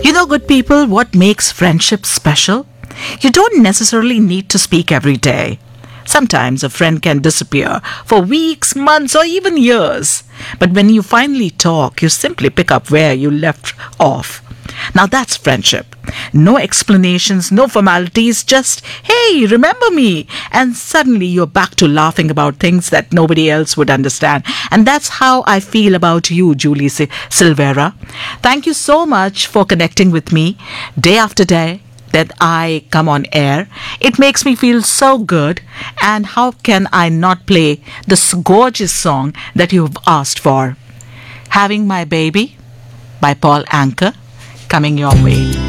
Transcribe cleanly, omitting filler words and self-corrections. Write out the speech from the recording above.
You know, good people, what makes friendship special? You don't necessarily need to speak every day. Sometimes a friend can disappear for weeks, months, or even years. But when you finally talk, you simply pick up where you left off. Now that's friendship. No explanations, no formalities, just, hey, remember me? And suddenly you're back to laughing about things that nobody else would understand. And that's how I feel about you, Julie Silvera. Thank you so much for connecting with me day after day that I come on air. It makes me feel so good. And how can I not play this gorgeous song that you've asked for? Having My Baby by Paul Anka, coming your way.